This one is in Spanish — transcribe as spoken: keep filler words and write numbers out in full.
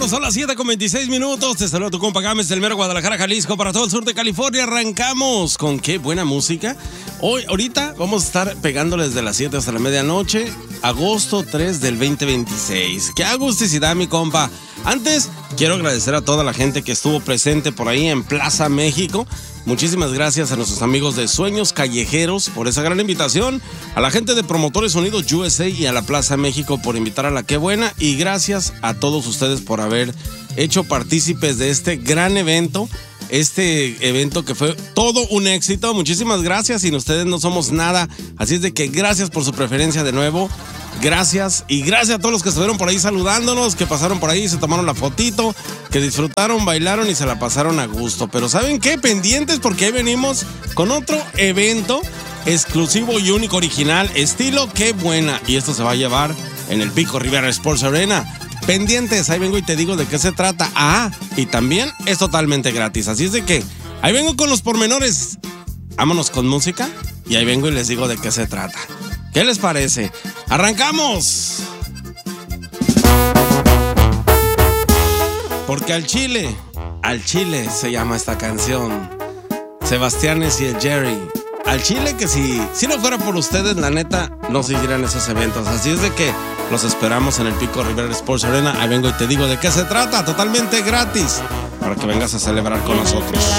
Vámonos, son las siete con veintiséis minutos. Te saludo tu compa Gámez del mero Guadalajara, Jalisco, para todo el sur de California. Arrancamos con qué buena música. Hoy, ahorita, vamos a estar pegándoles de las siete hasta la medianoche. Agosto tres del veinte veintiséis. Qué agusticidad, mi compa. Antes, quiero agradecer a toda la gente que estuvo presente por ahí en Plaza México. Muchísimas gracias a nuestros amigos de Sueños Callejeros por esa gran invitación, a la gente de Promotores Unidos U S A y a la Plaza México por invitar a la Qué Buena, y gracias a todos ustedes por haber hecho partícipes de este gran evento, este evento que fue todo un éxito. Muchísimas gracias, sin ustedes no somos nada, así es de que gracias por su preferencia de nuevo. Gracias, y gracias a todos los que estuvieron por ahí saludándonos, que pasaron por ahí, se tomaron la fotito, que disfrutaron, bailaron y se la pasaron a gusto. Pero ¿saben qué? Pendientes, porque ahí venimos con otro evento exclusivo y único, original, estilo Qué Buena. Y esto se va a llevar en el Pico Rivera Sports Arena. Pendientes, ahí vengo y te digo de qué se trata. Ah, y también es totalmente gratis. Así es de que ahí vengo con los pormenores. Vámonos con música y ahí vengo y les digo de qué se trata. ¿Qué les parece? ¡Arrancamos! Porque al chile, al chile se llama esta canción. Sebastianes y el Jerry. Al chile que si, si no fuera por ustedes, la neta, no se hicieran esos eventos. Así es de que los esperamos en el Pico Rivera Sports Arena. Ahí vengo y te digo de qué se trata, totalmente gratis, para que vengas a celebrar con nosotros.